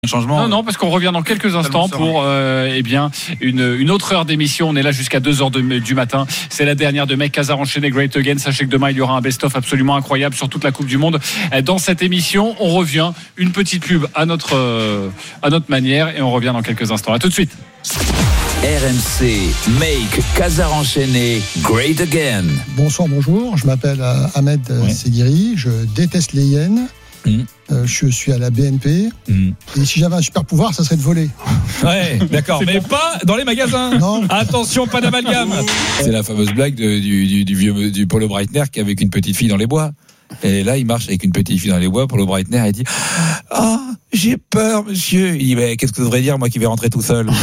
Changement. Non, parce qu'on revient dans quelques instants pour une autre heure d'émission. On est là jusqu'à 2h du matin. C'est la dernière de Make Hazard enchaîné Great Again. Sachez que demain, il y aura un best-of absolument incroyable sur toute la Coupe du Monde. Dans cette émission, on revient. Une petite pub à notre manière et on revient dans quelques instants. À tout de suite. RMC, Make Hazard enchaîné Great Again. Bonsoir, bonjour. Je m'appelle Ahmed Seguiri. Je déteste les hyènes. Je suis à la BNP et si j'avais un super pouvoir, ça serait de voler. Ouais, d'accord, mais pas dans les magasins. Non. Attention, pas d'amalgame. C'est la fameuse blague du Paulo Breitner qui est avec une petite fille dans les bois. Et là, il marche avec une petite fille dans les bois. Paulo Breitner, il dit j'ai peur, monsieur. Il dit mais qu'est-ce que vous devriez dire, moi qui vais rentrer tout seul.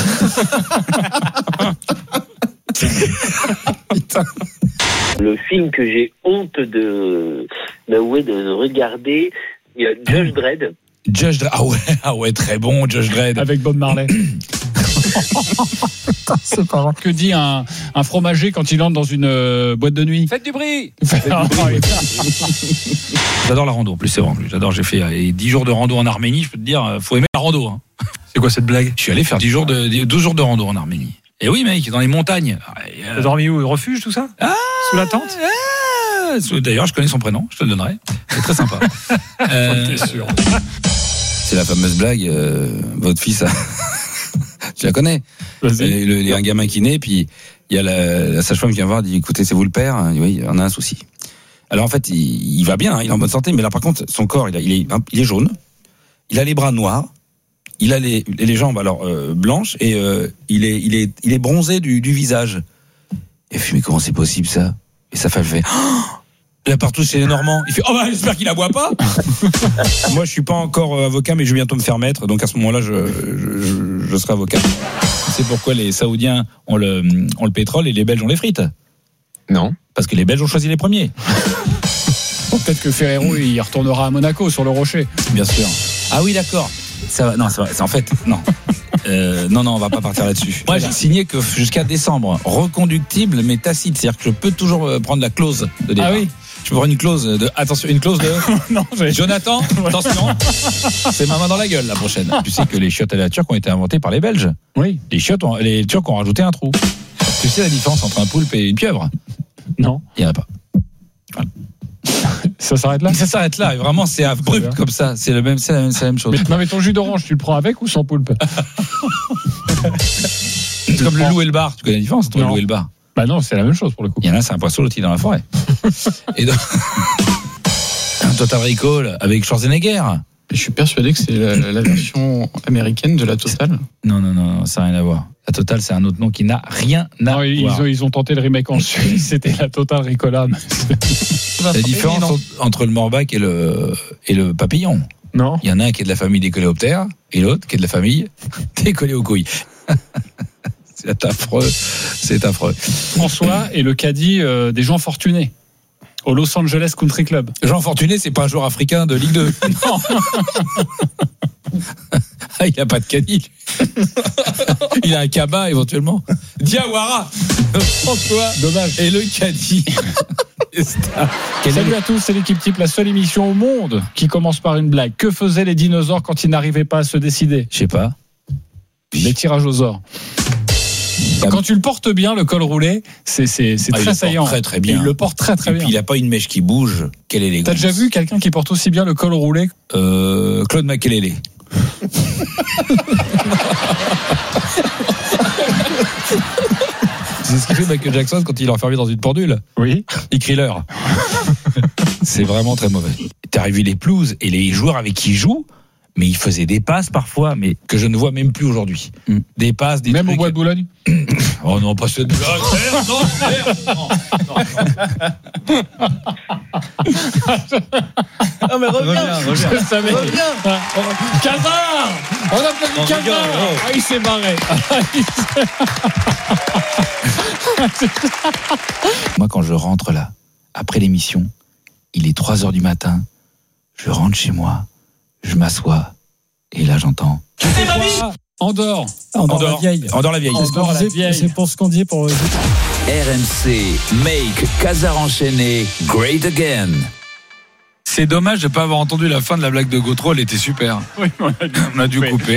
Putain. Le film que j'ai honte de regarder, il y a Judge Dredd. Judge Dredd, ah ouais, très bon, Judge Dredd. Avec Bob Marley. C'est pas vrai. Que dit un fromager quand il entre dans une boîte de nuit? Faites du bruit. J'adore la rando, en plus c'est vrai. J'adore, j'ai fait 10 jours de rando en Arménie, je peux te dire, faut aimer la rando. Hein. C'est quoi cette blague? Je suis allé faire 12 jours de rando en Arménie. Et oui, mec, dans les montagnes. T'as dormi où? Refuge, tout ça? Sous la tente? D'ailleurs, je connais son prénom, je te le donnerai. C'est très sympa. T'es sûr? C'est la fameuse blague, votre fils a... Tu la connais? Il y a un gamin qui naît, puis il y a la sage-femme qui vient voir, dit écoutez, c'est vous le père? Oui, on a un souci. Alors en fait, il va bien, il est en bonne santé, mais là par contre, son corps, il est jaune, il a les bras noirs, il a les jambes blanches et il est bronzé du visage. Et il fait mais comment c'est possible ça? Et sa femme fait là partout chez les Normands. Il fait j'espère qu'il la boit pas. Moi je suis pas encore avocat, mais je vais bientôt me faire maître, donc à ce moment-là je serai avocat. C'est pourquoi les Saoudiens ont le pétrole et les Belges ont les frites. Non, parce que les Belges ont choisi les premiers. Peut-être que Ferrero il retournera à Monaco sur le rocher. Bien sûr. Ah oui, d'accord. Ça va. Non, c'est vrai. En fait, non. Non, on va pas partir là-dessus. Moi, j'ai signé que jusqu'à décembre, reconductible mais tacite, c'est-à-dire que je peux toujours prendre la clause de départ. Ah oui. Je peux prendre une clause de non, Jonathan, attention, c'est ma main dans la gueule la prochaine. Tu sais que les chiottes à la turque ont été inventées par les Belges. Oui. Les Turcs ont rajouté un trou. Tu sais la différence entre un poulpe et une pieuvre? Non. Il y en a pas. Voilà. Ça s'arrête là? Ça s'arrête là, et vraiment c'est abrupt comme ça, c'est la même chose. Mais ton jus d'orange, tu le prends avec ou sans poulpe? C'est comme le loup et le bar, tu connais la différence entre le loup et le bar? Bah non, c'est la même chose pour le coup. Il y en a, c'est un poisson, l'autre il est dans la forêt. Et donc, un Total Recall avec Schwarzenegger. Je suis persuadé que c'est la version américaine de la Total. Non, ça n'a rien à voir. La Total, c'est un autre nom qui n'a rien à voir. Ils ont tenté le remake en Suisse, c'était la Total Recall. La différence entre le Morbac et le papillon. Non. Il y en a un qui est de la famille des coléoptères et l'autre qui est de la famille des collés aux couilles. C'est affreux. François est le caddie des gens fortunés au Los Angeles Country Club. Jean Fortuné, c'est pas un joueur africain de Ligue 2. Non. Il n'a pas de caddie. Il a un cabas éventuellement. Diawara. François. Dommage. Et le caddie. Salut à tous, c'est l'équipe type, la seule émission au monde qui commence par une blague. Que faisaient les dinosaures quand ils n'arrivaient pas à se décider? Je sais pas. Les tirages aux ors. Quand tu le portes bien, le col roulé, c'est très saillant. Très très bien. Il le porte très très bien. Et puis il a pas une mèche qui bouge. Quelle élégance. T'as déjà vu quelqu'un qui porte aussi bien le col roulé? Claude Makélélé. C'est ce qu'il fait Michael Jackson quand il est enfermé dans une pendule. Oui. Il crie l'heure. C'est vraiment très mauvais. T'as revu les pelouses et les joueurs avec qui il joue, mais il faisait des passes parfois, mais que je ne vois même plus aujourd'hui. Des passes, des même trucs... au Bois de Boulogne. Oh non, pas ce... Non. Non mais reviens. Je savais. Cazard. On a applaudi Cazard. Ah, il s'est barré. Moi, quand je rentre là, après l'émission, il est 3h du matin, je rentre chez moi, je m'assois, et là j'entends... Andorre. La vieille. C'est pour ce qu'on dit pour... RMC, Make Hazard enchaîné Great Again. C'est dommage de ne pas avoir entendu la fin de la blague de Gautreau, elle était super. Oui, on a dû couper.